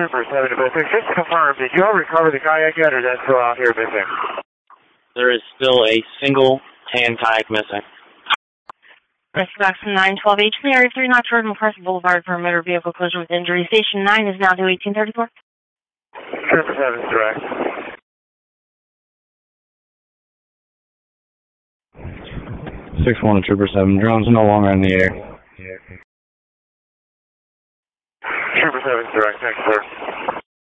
Trooper 7 to Bisping. Just to confirm, did you all recover the kayak yet, or is that still out here missing? There is still a single tan kayak missing. Rescue 912H in the area 3 Knox Road, McCarthy Boulevard, perimeter vehicle closure with injury. Station 9 is now to 1834. Trooper 7 is direct. 6-1 to Trooper 7. Drone's no longer in the air. Trooper 7 is direct. Thanks, sir.